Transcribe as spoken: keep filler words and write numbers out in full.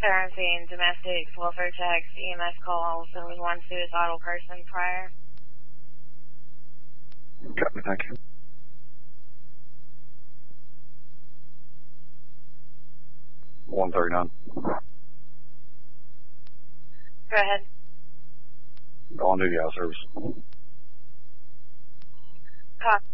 Experiencing domestic welfare checks, E M S calls. There was one suicidal person prior. Got me, thank you. one thirty-nine. Go ahead. On duty out of service. Copy.